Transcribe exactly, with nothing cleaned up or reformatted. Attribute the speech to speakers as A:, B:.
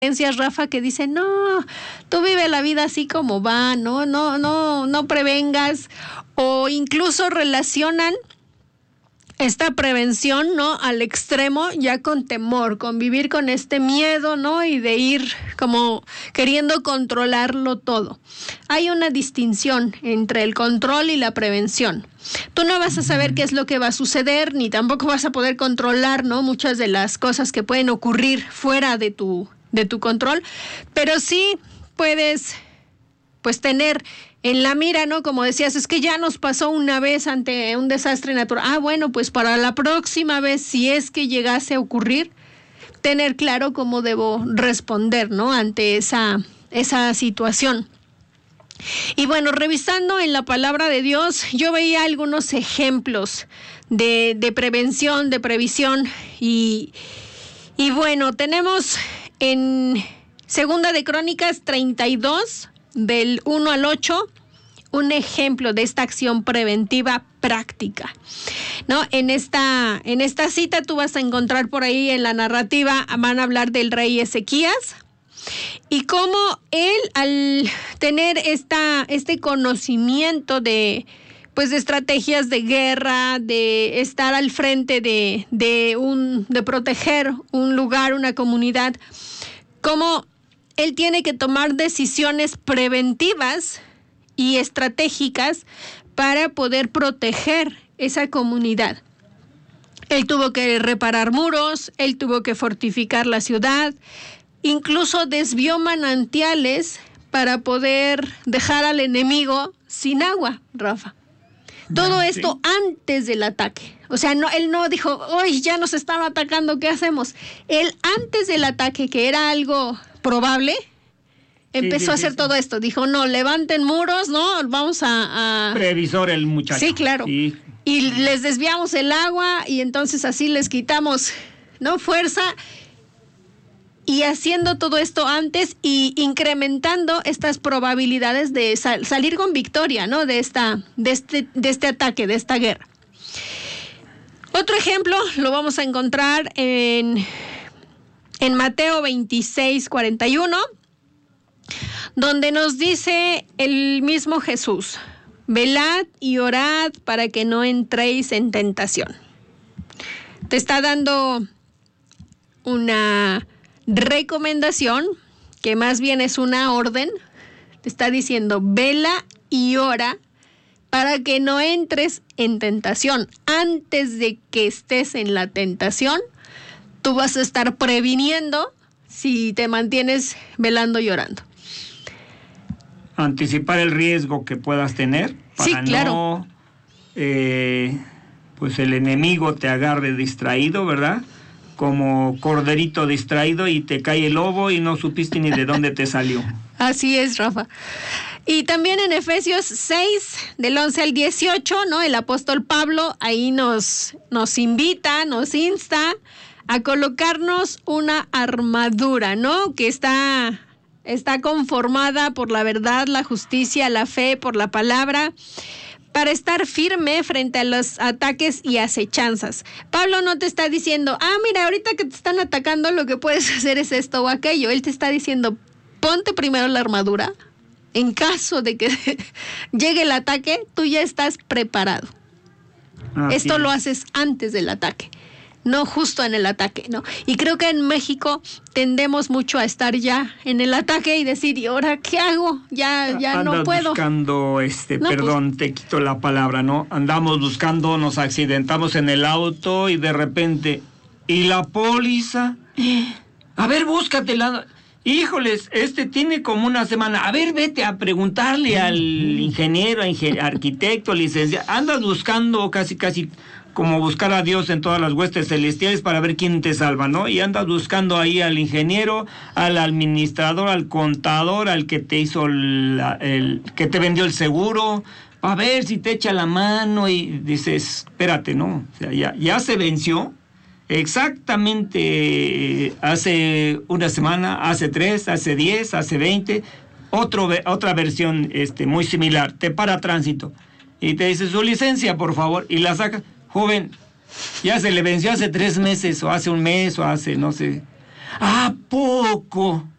A: Rafa, que dicen, no, tú vive la vida así como va, no, no, no, no prevengas, o incluso relacionan esta prevención, ¿no?, al extremo, ya con temor, con vivir con este miedo, ¿no?, y de ir como queriendo controlarlo todo. Hay una distinción entre el control y la prevención. Tú no vas a saber qué es lo que va a suceder, ni tampoco vas a poder controlar, ¿no?, muchas de las cosas que pueden ocurrir fuera de tu, de tu control, pero sí puedes, pues, tener en la mira, ¿no? Como decías, es que ya nos pasó una vez ante un desastre natural. Ah, bueno, pues para la próxima vez, si es que llegase a ocurrir, tener claro cómo debo responder, ¿no?, ante esa, esa situación. Y bueno, revisando en la palabra de Dios, yo veía algunos ejemplos de, de prevención, de previsión, y, y bueno, tenemos en Segunda de Crónicas treinta y dos, del uno al ocho, un ejemplo de esta acción preventiva práctica, ¿no? En esta, en esta cita tú vas a encontrar por ahí en la narrativa, van a hablar del rey Ezequías y cómo él, al tener esta, este conocimiento de, pues, de estrategias de guerra, de estar al frente de, de, un, de proteger un lugar, una comunidad, cómo él tiene que tomar decisiones preventivas y estratégicas para poder proteger esa comunidad. Él tuvo que reparar muros, él tuvo que fortificar la ciudad, incluso desvió manantiales para poder dejar al enemigo sin agua, Rafa. Todo esto antes del ataque. O sea, no, él no dijo, hoy ya nos están atacando, ¿qué hacemos? Él antes del ataque, que era algo probable, empezó sí, sí, a hacer sí, todo sí. esto. Dijo, no, levanten muros, ¿no? Vamos a... a...
B: Previsor el muchacho.
A: Sí, claro. Sí. Y les desviamos el agua y entonces así les quitamos, ¿no?, fuerza. Y haciendo todo esto antes y incrementando estas probabilidades de sal, salir con victoria, ¿no?, de, esta, de, este, de este ataque, de esta guerra. Otro ejemplo lo vamos a encontrar en, en Mateo veintiséis, cuarenta y uno, donde nos dice el mismo Jesús, velad y orad para que no entréis en tentación. Te está dando una recomendación, que más bien es una orden. Te está diciendo, vela y ora para que no entres en tentación. Antes de que estés en la tentación, tú vas a estar previniendo si te mantienes velando y orando.
B: Anticipar el riesgo que puedas tener para
A: sí, claro.
B: no eh, pues el enemigo te agarre distraído, ¿verdad? Como corderito distraído y te cae el lobo y no supiste ni de dónde te salió.
A: Así es, Rafa. Y también en Efesios seis, del once al dieciocho, ¿no?, el apóstol Pablo ahí nos, nos invita, nos insta a colocarnos una armadura, ¿no?, que está, está conformada por la verdad, la justicia, la fe, por la palabra, para estar firme frente a los ataques y acechanzas. Pablo no te está diciendo, ah, mira, ahorita que te están atacando lo que puedes hacer es esto o aquello. Él te está diciendo, ponte primero la armadura. En caso de que llegue el ataque, tú ya estás preparado. Así esto es. Lo haces antes del ataque, no justo en el ataque, ¿no? Y creo que en México tendemos mucho a estar ya en el ataque y decir, ¿y ahora qué hago? Ya, ya
B: Andas
A: no puedo.
B: buscando, este,
A: no,
B: perdón,
A: pues,
B: te quito la palabra, ¿no? Andamos buscando, nos accidentamos en el auto y de repente, ¿y la póliza? A ver, búscatela. Híjoles, este tiene como una semana. A ver, vete a preguntarle al ingeniero, ingen- arquitecto, licenciado. Andas buscando casi, casi como buscar a Dios en todas las huestes celestiales para ver quién te salva, ¿no? Y andas buscando ahí al ingeniero, al administrador, al contador, al que te hizo la, el, que te vendió el seguro, a ver si te echa la mano y dices, espérate, ¿no? O sea, ya, ya se venció. Exactamente hace una semana, hace tres, hace diez, hace veinte, otro, otra versión este, muy similar. Te para tránsito y te dice su licencia, por favor, y la saca. Joven, ya se le venció hace tres meses, o hace un mes, o hace, no sé. ¿A poco?